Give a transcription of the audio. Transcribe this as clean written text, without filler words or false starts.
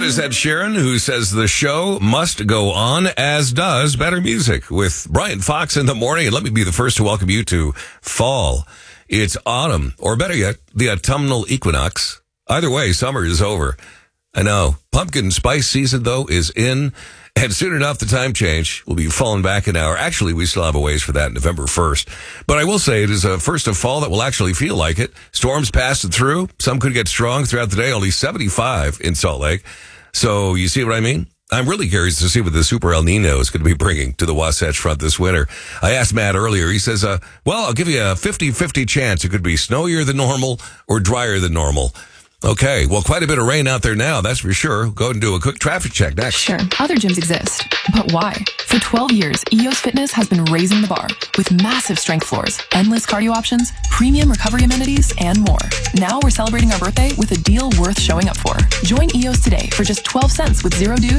is Ed Sheeran, who says the show must go on, as does Better Music with Brian Fox in the morning. And let me be the first to welcome you to fall. It's autumn, or better yet, the autumnal equinox. Either way, summer is over. I know. Pumpkin spice season, though, is in. And soon enough, the time change will be falling back an hour. Actually, we still have a ways for that, November 1st. But I will say it is a first of fall that will actually feel like it. Storms passing through. Some could get strong throughout the day. Only 75 in Salt Lake. So you see what I mean? I'm really curious to see what the Super El Nino is going to be bringing to the Wasatch Front this winter. I asked Matt earlier. He says, well, I'll give you a 50-50 chance. It could be snowier than normal or drier than normal. Okay, well, quite a bit of rain out there now, that's for sure. Go and do a quick traffic check next. Sure, other gyms exist, but why? For 12 years, EOS Fitness has been raising the bar with massive strength floors, endless cardio options, premium recovery amenities, and more. Now we're celebrating our birthday with a deal worth showing up for. Join EOS today for just 12 cents with zero dues